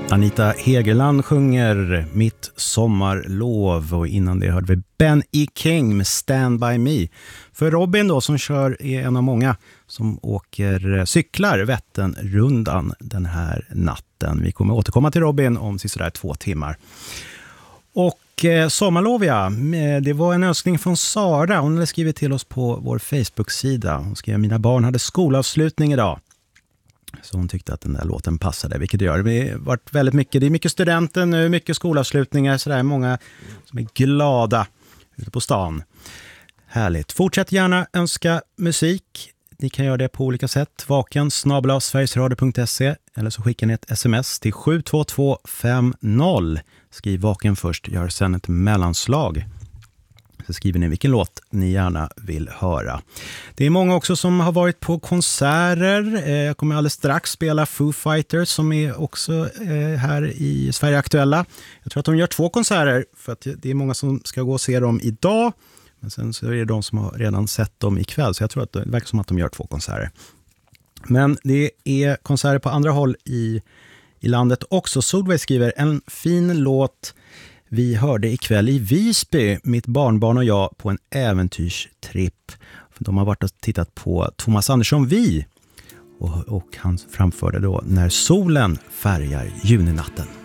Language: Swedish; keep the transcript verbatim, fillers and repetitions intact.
Anita Hegerland sjunger Mitt sommarlov, och innan det hörde vi Ben E. King med Stand By Me. För Robin då, som kör, är en av många som åker cyklar Vätternrundan den här natten. Vi kommer återkomma till Robin om sådär två timmar. Och eh, sommarlov, ja, det var en önskning från Sara. Hon hade skrivit till oss på vår Facebook-sida. Hon skrev: mina barn hade skolavslutning idag. Så hon tyckte att den där låten passade, vilket det gör. Det har varit väldigt mycket, det är mycket studenter nu, mycket skolavslutningar, sådär, många som är glada ute på stan. Härligt. Fortsätt gärna önska musik. Ni kan göra det på olika sätt. Vaken snabel-a sverigesradio punkt se, eller så skickar ni ett sms till sju två två fem noll. Skriv vaken först, gör sen ett mellanslag. Så skriver ni vilken låt ni gärna vill höra. Det är många också som har varit på konserter. Jag kommer alldeles strax spela Foo Fighters, som är också här i Sverige aktuella. Jag tror att de gör två konserter, för att det är många som ska gå och se dem idag. Men sen så är det de som har redan sett dem ikväll, så jag tror att det verkar som att de gör två konserter. Men det är konserter på andra håll i, i landet också. Solveig skriver: en fin låt vi hörde ikväll i Visby, mitt barnbarn och jag, på en äventyrstripp. De har varit och tittat på Thomas Andersson Vi, och, och han framförde då När solen färgar juninatten.